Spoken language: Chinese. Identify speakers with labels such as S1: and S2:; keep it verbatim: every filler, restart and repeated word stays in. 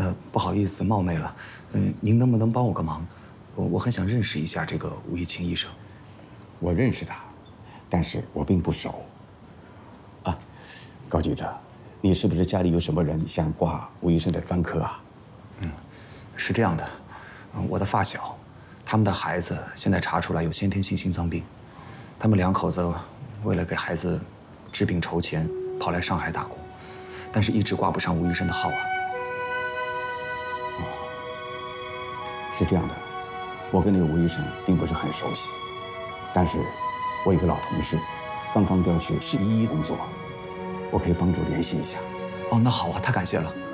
S1: 呃，不好意思，冒昧了。嗯，您能不能帮我个忙？我我很想认识一下这个吴一清医生。
S2: 我认识他，但是我并不熟。啊，高记者，你是不是家里有什么人想挂吴医生的专科啊？
S1: 嗯，是这样的，我的发小，他们的孩子现在查出来有先天性心脏病，他们两口子为了给孩子治病筹钱，跑来上海打工，但是一直挂不上吴医生的号啊。
S2: 哦，是这样的，我跟那个吴医生并不是很熟悉，但是我有个老同事，刚刚调去市医工作，我可以帮助联系一下。
S1: 哦，那好啊，太感谢了。